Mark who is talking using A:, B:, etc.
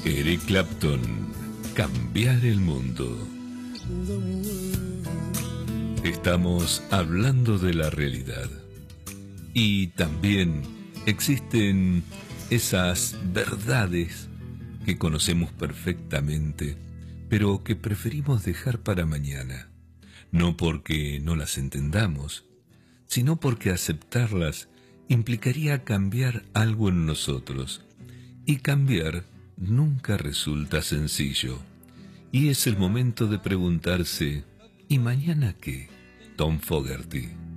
A: Eric Clapton, cambiar el mundo. Estamos hablando de la realidad. Y también existen esas verdades que conocemos perfectamente, pero que preferimos dejar para mañana. No porque no las entendamos, sino porque aceptarlas implicaría cambiar algo en nosotros. Y cambiar nunca resulta sencillo. Y es el momento de preguntarse, ¿y mañana qué? Tom Fogerty.